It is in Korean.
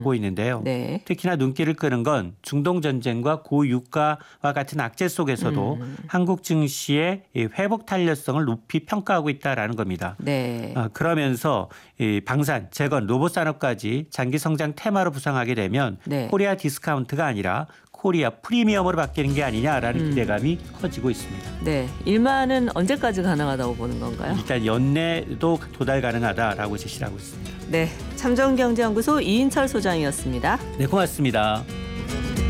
고 있는데요. 네. 특히나 눈길을 끄는 건 중동 전쟁과 고유가와 같은 악재 속에서도 한국 증시의 이 회복 탄력성을 높이 평가하고 있다라는 겁니다. 네. 그러면서 이 방산, 재건, 로봇 산업까지 장기 성장 테마로 부상하게 되면 네. 코리아 디스카운트가 아니라 코리아 프리미엄으로 바뀌는 게 아니냐라는 기대감이 커지고 있습니다. 네. 일만은 언제까지 가능하다고 보는 건가요? 일단 연내도 도달 가능하다라고 제시하고 있습니다. 네. 참정경제연구소 이인철 소장이었습니다. 네, 고맙습니다.